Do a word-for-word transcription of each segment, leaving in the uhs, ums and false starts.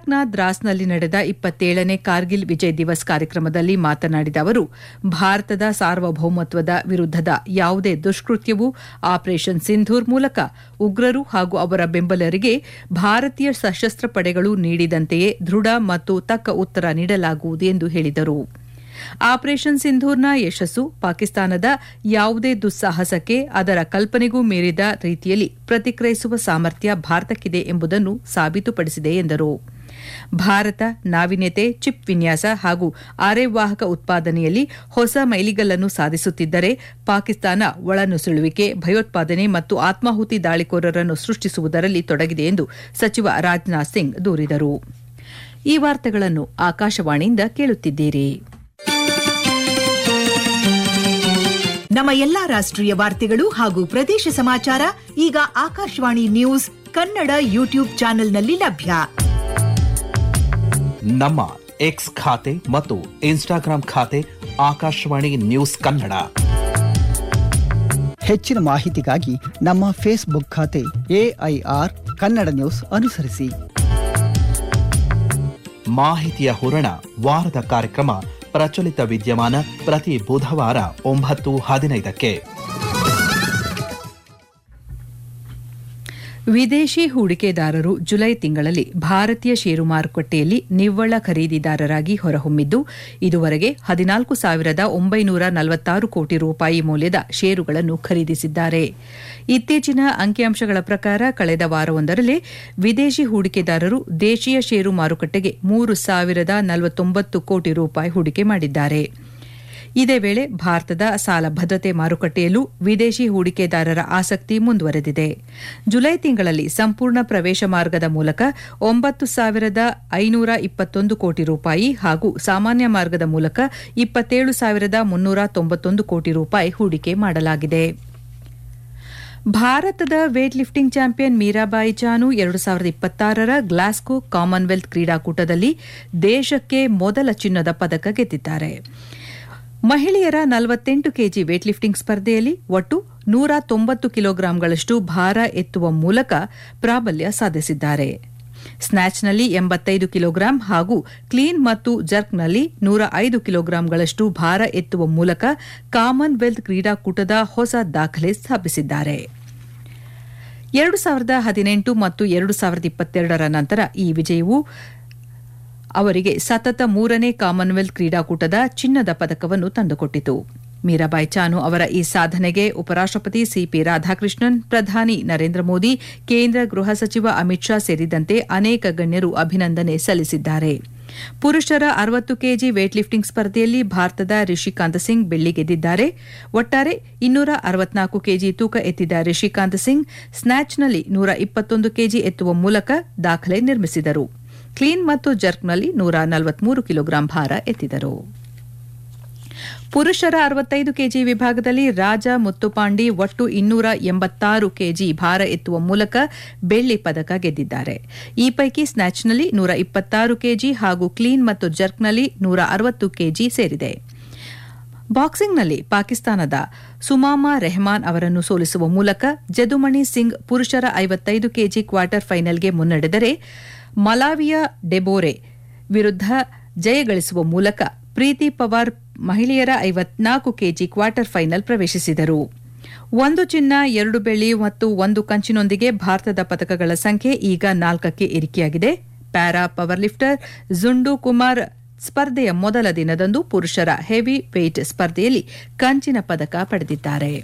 ಲಡಾಖ್ನ ದ್ರಾಸ್ನಲ್ಲಿ ನಡೆದ ಇಪ್ಪತ್ತೇಳನೇ ಕಾರ್ಗಿಲ್ ವಿಜಯ್ ದಿವಸ್ ಕಾರ್ಯಕ್ರಮದಲ್ಲಿ ಮಾತನಾಡಿದ ಅವರು ಭಾರತದ ಸಾರ್ವಭೌಮತ್ವದ ವಿರುದ್ಧದ ಯಾವುದೇ ದುಷ್ಕೃತ್ಯವೂ ಆಪರೇಷನ್ ಸಿಂಧೂರ್ ಮೂಲಕ ಉಗ್ರರು ಹಾಗೂ ಅವರ ಬೆಂಬಲರಿಗೆ ಭಾರತೀಯ ಸಶಸ್ತ್ರ ಪಡೆಗಳು ನೀಡಿದಂತೆಯೇ ದೃಢ ಮತ್ತು ತಕ್ಕ ಉತ್ತರ ನೀಡಲಾಗುವುದು ಎಂದು ಹೇಳಿದರು. ಆಪರೇಷನ್ ಸಿಂಧೂರ್ನ ಯಶಸ್ಸು ಪಾಕಿಸ್ತಾನದ ಯಾವುದೇ ದುಸ್ಸಾಹಸಕ್ಕೆ ಅದರ ಕಲ್ಪನೆಗೂ ಮೀರಿದ ರೀತಿಯಲ್ಲಿ ಪ್ರತಿಕ್ರಿಯಿಸುವ ಸಾಮರ್ಥ್ಯ ಭಾರತಕ್ಕಿದೆ ಎಂಬುದನ್ನು ಸಾಬೀತುಪಡಿಸಿದೆ ಎಂದರು. ಭಾರತ ನಾವೀನ್ಯತೆ, ಚಿಪ್ ವಿನ್ಯಾಸ ಹಾಗೂ ಅರೆವಾಹಕ ಉತ್ಪಾದನೆಯಲ್ಲಿ ಹೊಸ ಮೈಲಿಗಲ್ಲನ್ನು ಸಾಧಿಸುತ್ತಿದ್ದರೆ ಪಾಕಿಸ್ತಾನ ಒಳನುಸುಳುವಿಕೆ, ಭಯೋತ್ಪಾದನೆ ಮತ್ತು ಆತ್ಮಾಹುತಿ ದಾಳಿಕೋರರನ್ನು ಸೃಷ್ಟಿಸುವುದರಲ್ಲಿ ತೊಡಗಿದೆ ಎಂದು ಸಚಿವ ರಾಜನಾಥ್ ಸಿಂಗ್ ದೂರಿದರು. ಈ ವಾರ್ತೆಗಳನ್ನು ಆಕಾಶವಾಣಿಯಿಂದ ಕೇಳುತ್ತಿದ್ದೀರಿ. ನಮ್ಮ ಎಲ್ಲಾ ರಾಷ್ಟ್ರೀಯ ವಾರ್ತೆಗಳು ಹಾಗೂ ಪ್ರದೇಶ ಸಮಾಚಾರ ಈಗ ಆಕಾಶವಾಣಿ ನ್ಯೂಸ್ ಕನ್ನಡ ಯೂಟ್ಯೂಬ್ ಚಾನೆಲ್ನಲ್ಲಿ ಲಭ್ಯ. ನಮ್ಮ ಎಕ್ಸ್ ಖಾತೆ ಮತ್ತು ಇನ್ಸ್ಟಾಗ್ರಾಂ ಖಾತೆ ಆಕಾಶವಾಣಿ ನ್ಯೂಸ್ ಕನ್ನಡ. ಹೆಚ್ಚಿನ ಮಾಹಿತಿಗಾಗಿ ನಮ್ಮ ಫೇಸ್ಬುಕ್ ಖಾತೆ ಎಐಆರ್ ಕನ್ನಡ ನ್ಯೂಸ್ ಅನುಸರಿಸಿ. ಮಾಹಿತಿಯ ಹೂರಣ ವಾರದ ಕಾರ್ಯಕ್ರಮ ಪ್ರಚಲಿತ ವಿದ್ಯಮಾನ ಪ್ರತಿ ಬುಧವಾರ ಒಂಬತ್ತು ಹದಿನೈದಕ್ಕೆ. ವಿದೇಶಿ ಹೂಡಿಕೆದಾರರು ಜುಲೈ ತಿಂಗಳಲ್ಲಿ ಭಾರತೀಯ ಷೇರು ಮಾರುಕಟ್ಟೆಯಲ್ಲಿ ನಿವ್ವಳ ಖರೀದಿದಾರರಾಗಿ ಹೊರಹೊಮ್ಮಿದ್ದು ಇದುವರೆಗೆ ಹದಿನಾಲ್ಕು ಸಾವಿರದ ಒಂಬೈನೂರ ನಲವತ್ತಾರು ಕೋಟಿ ರೂಪಾಯಿ ಮೌಲ್ಯದ ಷೇರುಗಳನ್ನು ಖರೀದಿಸಿದ್ದಾರೆ. ಇತ್ತೀಚಿನ ಅಂಕಿಅಂಶಗಳ ಪ್ರಕಾರ ಕಳೆದ ವಾರವೊಂದರಲ್ಲೇ ವಿದೇಶಿ ಹೂಡಿಕೆದಾರರು ದೇಶೀಯ ಷೇರು ಮಾರುಕಟ್ಟೆಗೆ ಮೂರು ಸಾವಿರದ ನಲವತ್ತೊಂಬತ್ತು ಕೋಟಿ ರೂಪಾಯಿ ಹೂಡಿಕೆ ಮಾಡಿದ್ದಾರೆ. ಇದೇ ವೇಳೆ ಭಾರತದ ಸಾಲ ಭದ್ರತೆ ಮಾರುಕಟ್ಟೆಯಲ್ಲೂ ವಿದೇಶಿ ಹೂಡಿಕೆದಾರರ ಆಸಕ್ತಿ ಮುಂದುವರೆದಿದೆ. ಜುಲೈ ತಿಂಗಳಲ್ಲಿ ಸಂಪೂರ್ಣ ಪ್ರವೇಶ ಮಾರ್ಗದ ಮೂಲಕ ಒಂಬತ್ತು ಸಾವಿರದ ಐನೂರ ಇಪ್ಪತ್ತೊಂದು ಕೋಟಿ ರೂಪಾಯಿ ಹಾಗೂ ಸಾಮಾನ್ಯ ಮಾರ್ಗದ ಮೂಲಕ ಇಪ್ಪತ್ತೇಳು ಸಾವಿರದ ಮುನ್ನೂರ ತೊಂಬತ್ತೊಂದು ಕೋಟಿ ರೂಪಾಯಿ ಹೂಡಿಕೆ ಮಾಡಲಾಗಿದೆ. ಭಾರತದ weight lifting champion Mirabai Chanu ಎರಡು ಸಾವಿರದ ಇಪ್ಪತ್ತಾರರ ಗ್ಲಾಸ್ಗೋ ಕಾಮನ್ವೆಲ್ತ್ ಕ್ರೀಡಾಕೂಟದಲ್ಲಿ ದೇಶಕ್ಕೆ ಮೊದಲ ಚಿನ್ನದ ಪದಕ ಗೆದ್ದಿದ್ದಾರೆ. ಮಹಿಳೆಯರ ನಲವತ್ತೆಂಟು ಕೆಜಿ ವೇಟ್ ಲಿಫ್ಟಿಂಗ್ ಸ್ಪರ್ಧೆಯಲ್ಲಿ ಒಟ್ಟು ನೂರ ತೊಂಬತ್ತು ಕಿಲೋಗ್ರಾಂಗಳಷ್ಟು ಭಾರ ಎತ್ತುವ ಮೂಲಕ ಪ್ರಾಬಲ್ಯ ಸಾಧಿಸಿದ್ದಾರೆ. ಸ್ನ್ಯಾಚ್ನಲ್ಲಿ ಎಂಬತ್ತೈದು ಕಿಲೋಗ್ರಾಂ ಹಾಗೂ ಕ್ಲೀನ್ ಮತ್ತು ಜರ್ಕ್ನಲ್ಲಿ ನೂರ ಐದು ಕಿಲೋಗ್ರಾಂಗಳಷ್ಟು ಭಾರ ಎತ್ತುವ ಮೂಲಕ ಕಾಮನ್ವೆಲ್ತ್ ಕ್ರೀಡಾಕೂಟದ ಹೊಸ ದಾಖಲೆ ಸ್ಥಾಪಿಸಿದ್ದಾರೆ. ಎರಡು ಸಾವಿರದ ಹದಿನೆಂಟು ಮತ್ತು ಎರಡು ಸಾವಿರದ ಇಪ್ಪತ್ತೆರಡರ ನಂತರ ಈ ವಿಜಯವು ಅವರಿಗೆ ಸತತ ಮೂರನೇ ಕಾಮನ್ವೆಲ್ತ್ ಕ್ರೀಡಾಕೂಟದ ಚಿನ್ನದ ಪದಕವನ್ನು ತಂದುಕೊಟ್ಟಿತು. ಮೀರಾಬಾಯಿ ಚಾನು ಅವರ ಈ ಸಾಧನೆಗೆ ಉಪರಾಷ್ಟಪತಿ ಸಿಪಿ ರಾಧಾಕೃಷ್ಣನ್, ಪ್ರಧಾನಿ ನರೇಂದ್ರ ಮೋದಿ, ಕೇಂದ್ರ ಗೃಹ ಸಚಿವ ಅಮಿತ್ ಶಾ ಸೇರಿದಂತೆ ಅನೇಕ ಗಣ್ಯರು ಅಭಿನಂದನೆ ಸಲ್ಲಿಸಿದ್ದಾರೆ. ಪುರುಷರ ಅರವತ್ತು ಕೆಜಿ ವೇಟ್ ಲಿಫ್ಟಿಂಗ್ ಸ್ಪರ್ಧೆಯಲ್ಲಿ ಭಾರತದ ರಿಷಿಕಾಂತ್ ಸಿಂಗ್ ಬೆಳ್ಳಿ ಗೆದ್ದಿದ್ದಾರೆ. ಒಟ್ಟಾರೆ ಇನ್ನೂರ ಅರವತ್ನಾಲ್ಕು ಕೆಜಿ ತೂಕ ಎತ್ತಿದ ರಿಷಿಕಾಂತ್ ಸಿಂಗ್ ಸ್ನ್ಯಾಚ್ನಲ್ಲಿ ನೂರ ಇಪ್ಪತ್ತೊಂದು ಕೆಜಿ ಎತ್ತುವ ಮೂಲಕ ದಾಖಲೆ ನಿರ್ಮಿಸಿದರು. ಕ್ಲೀನ್ ಮತ್ತು ಜರ್ಕ್ನಲ್ಲಿ ನೂರ ನಲವತ್ಮೂರು ಕಿಲೋಗ್ರಾಂ ಭಾರ ಎತ್ತಿದರು. ಪುರುಷರ ಅರವತ್ತೈದು ಕೆಜಿ ವಿಭಾಗದಲ್ಲಿ ರಾಜ ಮುತ್ತುಪಾಂಡಿ ಒಟ್ಟು ಇನ್ನೂರ ಎಂಬತ್ತಾರು ಕೆಜಿ ಭಾರ ಎತ್ತುವ ಮೂಲಕ ಬೆಳ್ಳಿ ಪದಕ ಗೆದ್ದಿದ್ದಾರೆ. ಈ ಪೈಕಿ ಸ್ನ್ಯಾಚ್ನಲ್ಲಿ ನೂರ ಇಪ್ಪತ್ತಾರು ಕೆಜಿ ಹಾಗೂ ಕ್ಲೀನ್ ಮತ್ತು ಜರ್ಕ್ನಲ್ಲಿ ನೂರ ಅರವತ್ತು ಕೆಜಿ ಸೇರಿದೆ. ಬಾಕ್ಸಿಂಗ್ನಲ್ಲಿ ಪಾಕಿಸ್ತಾನದ ಸುಮಾಮಾ ರೆಹಮಾನ್ ಅವರನ್ನು ಸೋಲಿಸುವ ಮೂಲಕ ಜದುಮಣಿ ಸಿಂಗ್ ಪುರುಷರ ಐವತ್ತೈದು ಕೆಜಿ ಕ್ವಾರ್ಟರ್ ಫೈನಲ್ಗೆ ಮುನ್ನಡೆದರೆ ಮಲಾವಿಯ ಡೆಬೋರೆ ವಿರುದ್ಧ ಜಯಗಳಿಸುವ ಮೂಲಕ ಪ್ರೀತಿ ಪವಾರ್ ಮಹಿಳೆಯರ ಐವತ್ನಾಲ್ಕು ಕೆಜಿ ಕ್ವಾರ್ಟರ್ ಫೈನಲ್ ಪ್ರವೇಶಿಸಿದರು. ಒಂದು ಚಿನ್ನ, ಎರಡು ಬೆಳ್ಳಿ ಮತ್ತು ಒಂದು ಕಂಚಿನೊಂದಿಗೆ ಭಾರತದ ಪದಕಗಳ ಸಂಖ್ಯೆ ಈಗ ನಾಲ್ಕಕ್ಕೆ ಏರಿಕೆಯಾಗಿದೆ. ಪ್ಯಾರಾ ಪವರ್ ಲಿಫ್ಟರ್ ಜುಂಡು ಕುಮಾರ್ ಸ್ಪರ್ಧೆಯ ಮೊದಲ ದಿನದಂದು ಪುರುಷರ ಹೆವಿ ವೇಟ್ ಸ್ಪರ್ಧೆಯಲ್ಲಿ ಕಂಚಿನ ಪದಕ ಪಡೆದಿದ್ದಾರೆ.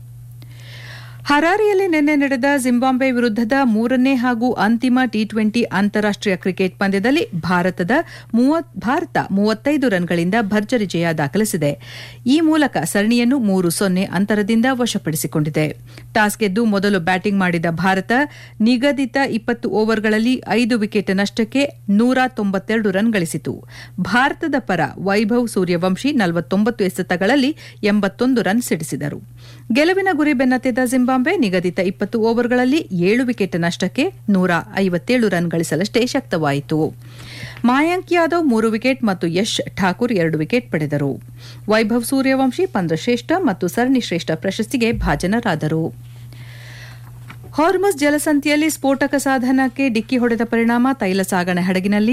ಹರಾರೆಯಲ್ಲಿ ನಿನ್ನೆ ನಡೆದ ಜಿಂಬಾಬ್ವೆ ವಿರುದ್ಧದ ಮೂರನೇ ಹಾಗೂ ಅಂತಿಮ ಟಿ ಟ್ವೆಂಟಿ ಅಂತಾರಾಷ್ಟೀಯ ಕ್ರಿಕೆಟ್ ಪಂದ್ಯದಲ್ಲಿ ಭಾರತದ ಭಾರತ ಮೂವತ್ತೈದು ರನ್ಗಳಿಂದ ಭರ್ಜರಿ ಜಯ ದಾಖಲಿಸಿದೆ. ಈ ಮೂಲಕ ಸರಣಿಯನ್ನು ಮೂರು ಸೊನ್ನೆ ಅಂತರದಿಂದ ವಶಪಡಿಸಿಕೊಂಡಿದೆ. ಟಾಸ್ ಗೆದ್ದು ಮೊದಲು ಬ್ಯಾಟಿಂಗ್ ಮಾಡಿದ ಭಾರತ ನಿಗದಿತ ಇಪ್ಪತ್ತು ಓವರ್ಗಳಲ್ಲಿ ಐದು ವಿಕೆಟ್ ನಷ್ಟಕ್ಕೆ ನೂರ ತೊಂಬತ್ತೆರಡು ರನ್ ಗಳಿಸಿತು. ಭಾರತದ ಪರ ವೈಭವ್ ಸೂರ್ಯವಂಶಿ ನಲವತ್ತೊಂಬತ್ತು ಎಸೆತಗಳಲ್ಲಿ ಎಂಬತ್ತೊಂದು ರನ್ ಸಿಡಿಸಿದರು. ಗೆಲುವಿನ ಗುರಿ ಬೆನ್ನತ್ತಿದ್ದ ಜಿಂಬಾಬ್ವೆ ನಿಗದಿತ ಇಪ್ಪತ್ತು ಓವರ್ಗಳಲ್ಲಿ ಏಳು ವಿಕೆಟ್ ನಷ್ಟಕ್ಕೆ ನೂರ ಐವತ್ತೇಳು ರನ್ ಗಳಿಸಲಷ್ಟೇ ಶಕ್ತವಾಯಿತು. ಮಾಯಾಂಕ್ ಯಾದವ್ ಮೂರು ವಿಕೆಟ್ ಮತ್ತು ಯಶ್ ಠಾಕೂರ್ ಎರಡು ವಿಕೆಟ್ ಪಡೆದರು. ವೈಭವ್ ಸೂರ್ಯವಂಶಿ ಪಂದ್ಯಶ್ರೇಷ್ಠ ಮತ್ತು ಸರಣಿ ಶ್ರೇಷ್ಠ ಪ್ರಶಸ್ತಿಗೆ ಭಾಜನರಾದರು. ಹಾರ್ಮಸ್ ಜಲಸಂಧಿಯಲ್ಲಿ ಸ್ಫೋಟಕ ಸಾಧನಕ್ಕೆ ಡಿಕ್ಕಿ ಹೊಡೆದ ಪರಿಣಾಮ ತೈಲ ಸಾಗಣೆ ಹಡಗಿನಲ್ಲಿ